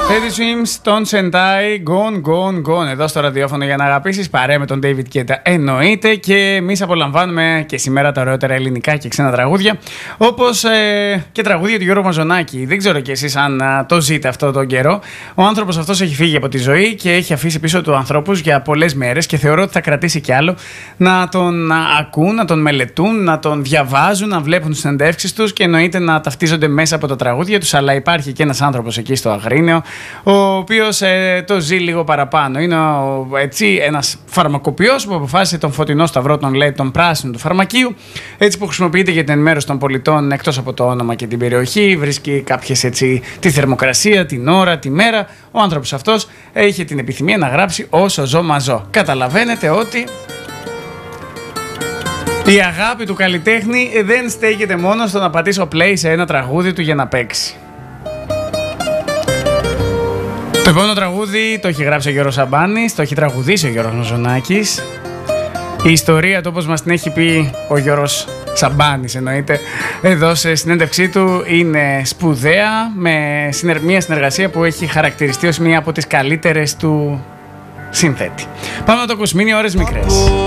Teddy Swims, τον Sentai, gone. Εδώ στο ραδιόφωνο για να αγαπήσεις, παρέα με τον David Guetta εννοείται. Και εμείς απολαμβάνουμε και σήμερα τα ωραιότερα ελληνικά και ξένα τραγούδια, όπως και τραγούδια του Γιώργου Μαζονάκη. Δεν ξέρω κι εσείς αν το ζείτε αυτό τον καιρό. Ο άνθρωπος αυτός έχει φύγει από τη ζωή και έχει αφήσει πίσω του ανθρώπους για πολλές μέρες και θεωρώ ότι θα κρατήσει κι άλλο να τον ακούν, να τον μελετούν, να τον διαβάζουν, να βλέπουν τις συνεντεύξεις τους και εννοείται να ταυτίζονται μέσα από τα τραγούδια τους. Αλλά υπάρχει και ένας άνθρωπος εκεί στο Αγρίνιο, ο οποίος το ζει λίγο παραπάνω. Είναι ένας φαρμακοποιός που αποφάσισε τον φωτεινό σταυρό, τον λέει τον πράσινο του φαρμακείου, έτσι που χρησιμοποιείται για την ενημέρωση των πολιτών εκτός από το όνομα και την περιοχή. Βρίσκει κάποιες έτσι τη θερμοκρασία, την ώρα, τη μέρα. Ο άνθρωπος αυτός είχε την επιθυμία να γράψει όσο ζω μαζώ. Καταλαβαίνετε ότι η αγάπη του καλλιτέχνη δεν στέκεται μόνο στο να πατήσω play σε ένα τραγούδι του για να παίξει. Το επόμενο τραγούδι το έχει γράψει ο Γιώργος Σαμπάνης, το έχει τραγουδήσει ο Γιώργος Μαζονάκης. Η ιστορία του, όπως μας την έχει πει ο Γιώργος Σαμπάνης εννοείται, εδώ σε συνέντευξή του είναι σπουδαία, με μια συνεργασία που έχει χαρακτηριστεί ως μία από τις καλύτερες του συνθέτη. Πάμε να το ακούσουμε, είναι ώρες μικρές.